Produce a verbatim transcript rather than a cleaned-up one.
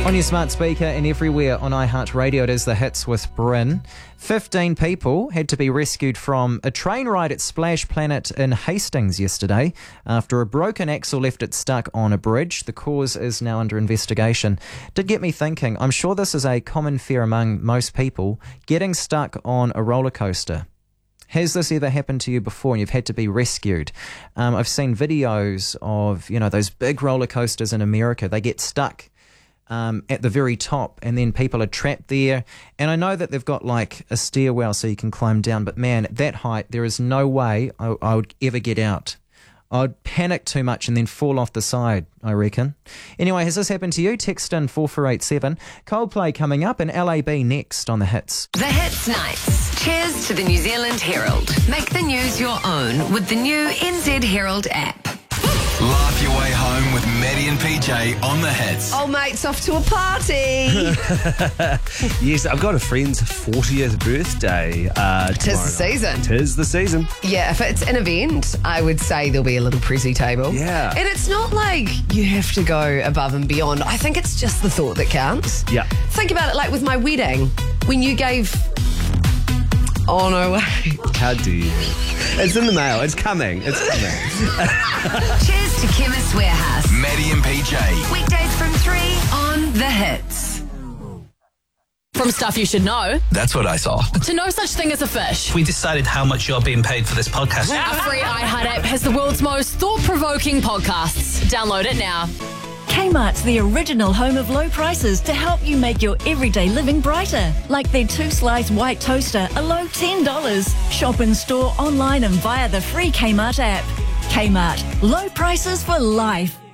On your smart speaker and everywhere on iHeartRadio, it is The Hits with Bryn. Fifteen people had to be rescued from a train ride at Splash Planet in Hastings yesterday after a broken axle left it stuck on a bridge. The cause is now under investigation. Did get me thinking, I'm sure this is a common fear among most people, getting stuck on a roller coaster. Has this ever happened to you before and you've had to be rescued? Um, I've seen videos of, you know, those big roller coasters in America. They get stuck Um, at the very top, and then people are trapped there. And I know that they've got like a stairwell so you can climb down, but man, at that height, there is no way I, I would ever get out. I'd panic too much and then fall off the side, I reckon. Anyway, has this happened to you? Text in four four eight seven. Coldplay coming up and L A B next on The Hits. The Hits Nights. Cheers to the New Zealand Herald. Make the news your own with the new N Z Herald app. Laugh your way home with Maddie and P J on The Hits. Oh, mate's off to a party. Yes, I've got a friend's fortieth birthday uh, Tis the tomorrow night. season. Tis the season. Yeah, if it's an event, I would say there'll be a little prezi table. Yeah. And it's not like you have to go above and beyond. I think it's just the thought that counts. Yeah. Think about it like with my wedding. When you gave... Oh, no way. How do you? It's in the mail. It's coming. It's coming. Cheers to Chemist Warehouse. Maddie and P J. Weekdays from three on The Hits. From stuff you should know That's what I saw. to no such thing as a fish. We decided how much you're being paid for this podcast. Our free iHeart app has the world's most thought-provoking podcasts. Download it now. Kmart's the original home of low prices to help you make your everyday living brighter. Like their two-slice white toaster, a low ten dollars. Shop in store, online and via the free Kmart app. Kmart, low prices for life.